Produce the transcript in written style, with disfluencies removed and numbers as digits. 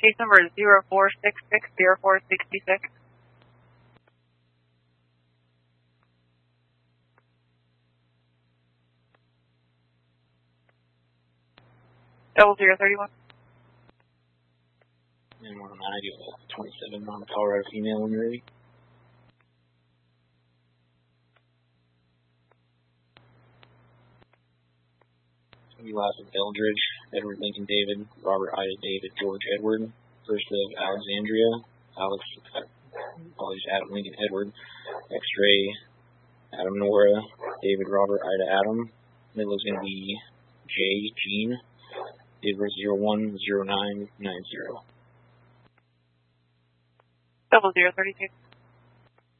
Case number is 04660466. Double 031. And 109, I do have a 27 non-Colorado female when you're ready. We last of Eldridge, Edward Lincoln David, Robert Ida David, George Edward. First of Alexandria, Adam Lincoln Edward. X-ray, Adam Nora, David Robert Ida Adam. Middle is going to be J Jean, David 010990. Double 032.